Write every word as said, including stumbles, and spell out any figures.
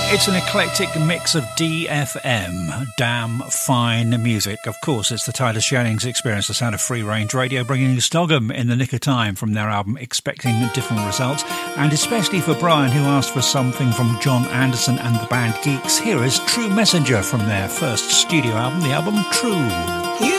It's an eclectic mix of D F M, damn fine music. Of course, it's the Tyler Shannings Experience, the sound of free-range radio, bringing you Stogham in the nick of time from their album Expecting Different Results, and especially for Brian, who asked for something from John Anderson and the band Geeks. Here is True Messenger from their first studio album, the album True. You